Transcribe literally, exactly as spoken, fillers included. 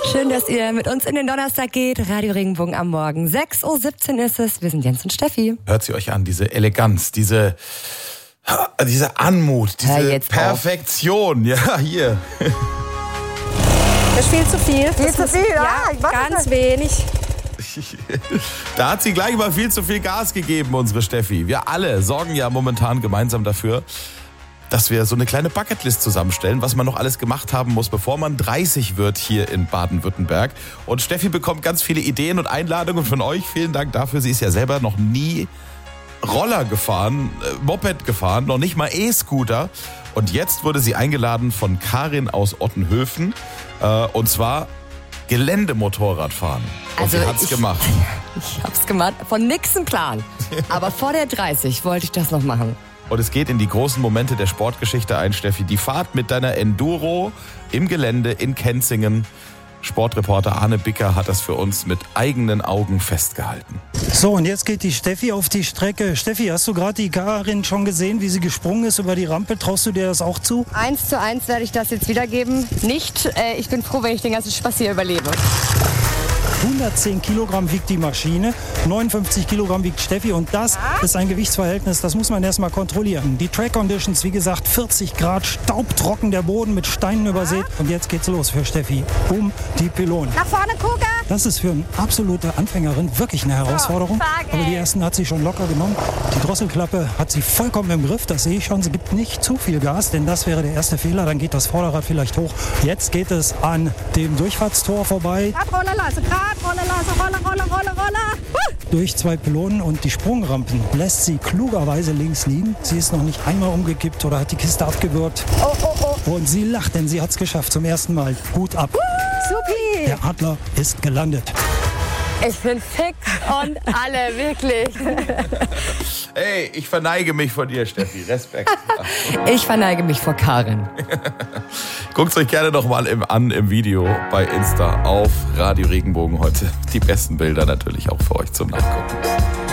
Schön, dass ihr mit uns in den Donnerstag geht. Radio Regenbogen am Morgen. sechs Uhr siebzehn ist es. Wir sind Jens und Steffi. Hört sie euch an, diese Eleganz, diese, diese Anmut, diese Perfektion. Auf. Ja, hier. Das ist viel zu viel. Viel zu viel, ja. ja ich ganz das. wenig. Da hat sie gleich mal viel zu viel Gas gegeben, unsere Steffi. Wir alle sorgen ja momentan gemeinsam dafür, dass wir so eine kleine Bucketlist zusammenstellen, was man noch alles gemacht haben muss, bevor man dreißig wird hier in Baden-Württemberg. Und Steffi bekommt ganz viele Ideen und Einladungen von euch. Vielen Dank dafür. Sie ist ja selber noch nie Roller gefahren, äh, Moped gefahren, noch nicht mal E-Scooter. Und jetzt wurde sie eingeladen von Karin aus Ottenhöfen. Äh, und zwar Geländemotorradfahren. Und also sie hat's ich, gemacht. Ich hab's gemacht. Von nix ein Plan. Aber vor der dreißig wollte ich das noch machen. Und es geht in die großen Momente der Sportgeschichte ein, Steffi. Die Fahrt mit deiner Enduro im Gelände in Kenzingen. Sportreporter Arne Bicker hat das für uns mit eigenen Augen festgehalten. So, und jetzt geht die Steffi auf die Strecke. Steffi, hast du gerade die Karin schon gesehen, wie sie gesprungen ist über die Rampe? Traust du dir das auch zu? Eins zu eins werde ich das jetzt wiedergeben. Nicht. Äh, ich bin froh, wenn ich den ganzen Spaß hier überlebe. hundertzehn Kilogramm wiegt die Maschine, neunundfünfzig Kilogramm wiegt Steffi und das ja? ist ein Gewichtsverhältnis, das muss man erstmal kontrollieren. Die Track Conditions, wie gesagt, vierzig Grad, staubtrocken, der Boden mit Steinen ja? übersät. Und jetzt geht's los für Steffi. Um die Pylonen. Nach vorne gucken! Das ist für eine absolute Anfängerin wirklich eine Herausforderung. Oh, aber die ersten hat sie schon locker genommen. Die Drosselklappe hat sie vollkommen im Griff, das sehe ich schon. Sie gibt nicht zu viel Gas, denn das wäre der erste Fehler. Dann geht das Vorderrad vielleicht hoch. Jetzt geht es an dem Durchfahrtstor vorbei. Rolle lassen, Grad, Rolle lassen, Rolle, Rolle, Rolle, Rolle. Durch zwei Pylonen und die Sprungrampen lässt sie klugerweise links liegen. Sie ist noch nicht einmal umgekippt oder hat die Kiste abgewürgt. Oh, oh, oh. Und sie lacht, denn sie hat es geschafft zum ersten Mal. Hut ab. Supi. Der Adler ist gelandet. Ich bin fick und alle, wirklich. Hey, ich verneige mich vor dir, Steffi. Respekt. Ich verneige mich vor Karin. Guckt euch gerne noch mal im, an im Video bei Insta auf Radio Regenbogen heute. Die besten Bilder natürlich auch für euch zum Nachgucken.